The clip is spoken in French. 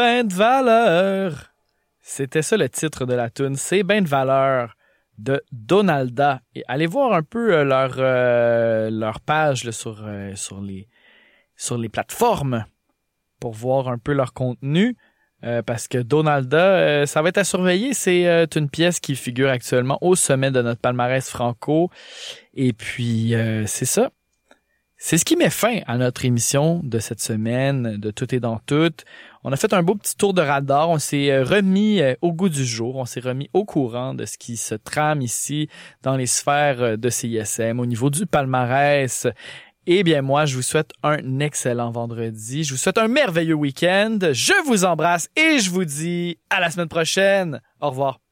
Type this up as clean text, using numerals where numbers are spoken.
Ben de valeur. C'était ça le titre de la tune. C'est Ben de valeur de Donalda. Et allez voir un peu leur page là, sur les plateformes pour voir un peu leur contenu. Parce que Donalda, ça va être à surveiller. C'est une pièce qui figure actuellement au sommet de notre palmarès franco. Et puis, c'est ça. C'est ce qui met fin à notre émission de cette semaine de Tout est dans tout. On a fait un beau petit tour de radar. On s'est remis au goût du jour. On s'est remis au courant de ce qui se trame ici dans les sphères de CISM au niveau du palmarès. Eh bien, moi, je vous souhaite un excellent vendredi. Je vous souhaite un merveilleux week-end. Je vous embrasse et je vous dis à la semaine prochaine. Au revoir.